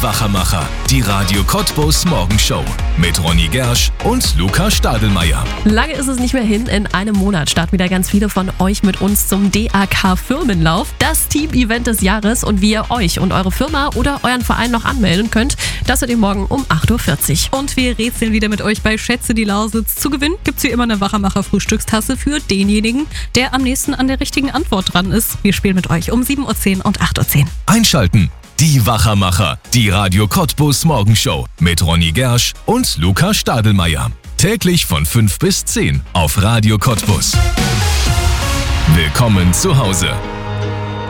Die Wachermacher, die Radio Cottbus Morgenshow mit Ronny Gersch und Luca Stadelmeier. Lange ist es nicht mehr hin. In einem Monat starten wieder ganz viele von euch mit uns zum DAK Firmenlauf. Das Team-Event des Jahres, und wie ihr euch und eure Firma oder euren Verein noch anmelden könnt, das hört ihr morgen um 8.40 Uhr. Und wir rätseln wieder mit euch bei Schätze die Lausitz. Zu gewinnen gibt's wie immer eine Wachermacher Frühstückstasse für denjenigen, der am nächsten an der richtigen Antwort dran ist. Wir spielen mit euch um 7.10 Uhr und 8.10 Uhr. Einschalten. Die Wachermacher, die Radio Cottbus Morgenshow mit Ronny Gersch und Luca Stadelmeier. Täglich von 5 bis 10 auf Radio Cottbus. Willkommen zu Hause.